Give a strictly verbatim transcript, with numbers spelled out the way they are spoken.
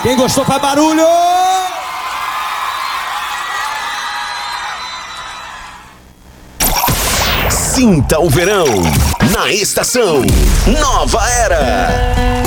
Quem gostou faz barulho! Sinta o verão na estação Nova Era.